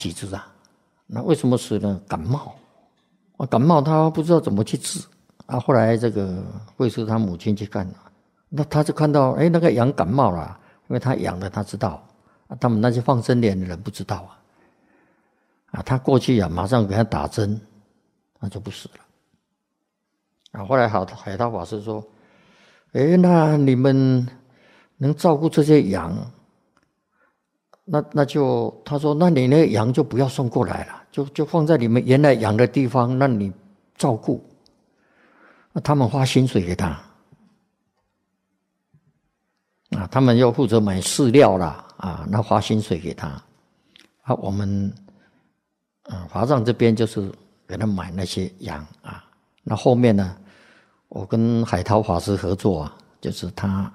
几只啊。那为什么死呢？感冒。感冒他不知道怎么去治啊。后来这个惠施他母亲去看，那他就看到那个羊感冒了，因为他养的他知道，他们那些放生莲的人不知道啊。他过去马上给他打针，那就不死了。后来海涛法师说，那你们能照顾这些羊，那就他说，那你那个羊就不要送过来了。就放在你们原来养的地方，让你照顾。他们花薪水给他，他们要负责买饲料啦，那花薪水给他。我们华藏这边就是给他买那些羊啊。那后面呢，我跟海涛法师合作就是他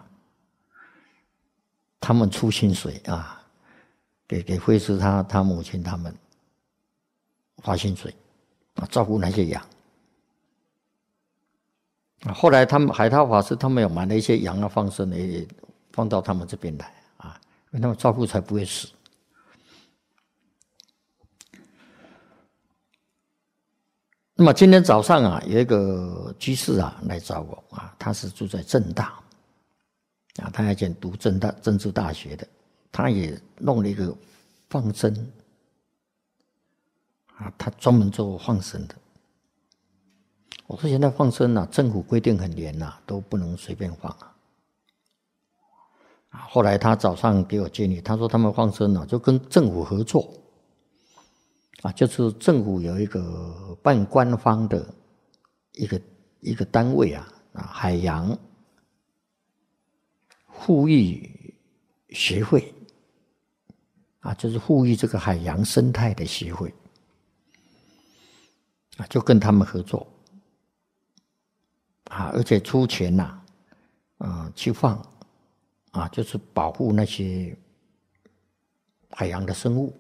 们出薪水给惠施他母亲他们花薪水照顾那些羊。后来他们海涛法师他们有买了一些羊放生，也放到他们这边来因为他们照顾才不会死。那么今天早上有一个居士来找我他是住在政大他以前读政治大学的，他也弄了一个放生他专门做放生的。我说现在放生政府规定很严都不能随便放后来他早上给我建议，他说他们放生就跟政府合作就是政府有一个半官方的一个单位海洋护育协会就是护育这个海洋生态的协会就跟他们合作而且出钱去放就是保护那些海洋的生物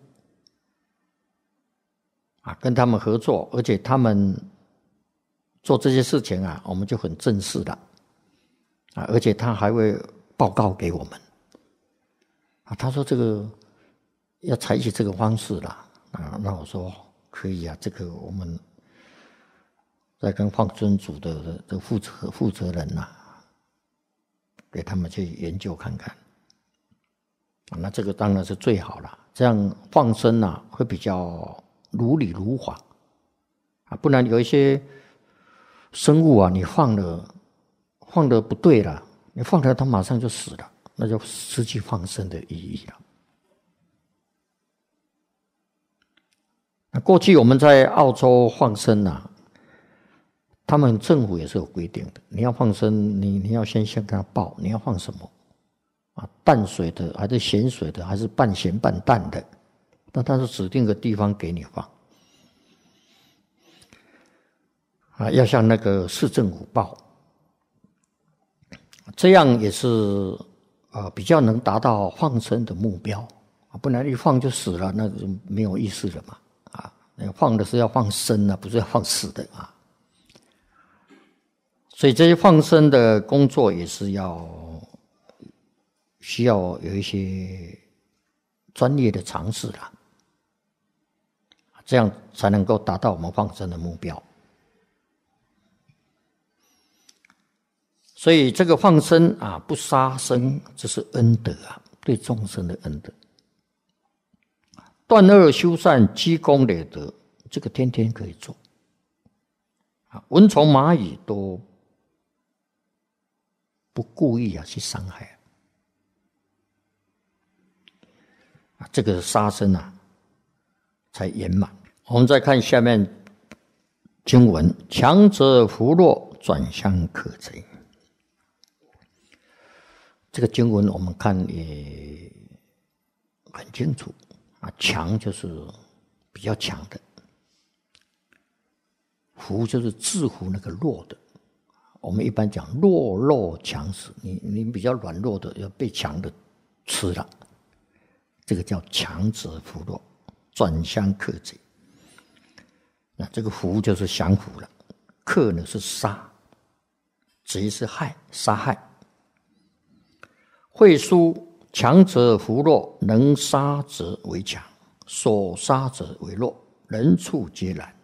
跟他们合作，而且他们做这些事情我们就很正式了而且他还会报告给我们他说这个要采取这个方式了那我说可以这个我们再跟放生组的负责人给他们去研究看看那这个当然是最好了，这样放生会比较如理如法不然有一些生物你放的不对了，你放了它马上就死了，那就失去放生的意义了。那过去我们在澳洲放生他们政府也是有规定的，你要放生你要先跟他报你要放什么淡水的还是咸水的还是半咸半淡的，那他是指定个地方给你放要向那个市政府报，这样也是比较能达到放生的目标不然一放就死了，那就没有意思了嘛放的是要放生不是要放死的所以这些放生的工作也是需要有一些专业的常识这样才能够达到我们放生的目标。所以这个放生不杀生，这是恩德对众生的恩德。断恶修善积功累德，这个天天可以做蚊虫蚂蚁都不故意去伤害这个杀生才圆满。我们再看下面经文，强则扶弱，转相克贼。这个经文我们看也很清楚强就是比较强的，扶就是制服那个弱的。我们一般讲弱肉强食，你比较软弱的要被强的吃了，这个叫强则扶弱，转相克贼。那这个扶就是降服了，克呢是杀，贼是害，杀害。会书强则扶弱，能杀则为强。 所杀者为弱，人畜皆然。